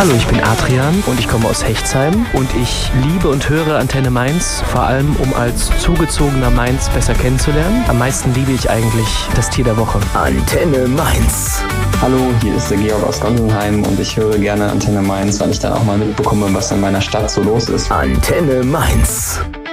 Hallo, ich bin Adrian und ich komme aus Hechtsheim und ich liebe und höre Antenne Mainz, vor allem um als zugezogener Mainz besser kennenzulernen. Am meisten liebe ich eigentlich das Tier der Woche. Antenne Mainz. Hallo, hier ist der Georg aus Gonsenheim und ich höre gerne Antenne Mainz, weil ich dann auch mal mitbekomme, was in meiner Stadt so los ist. Antenne Mainz.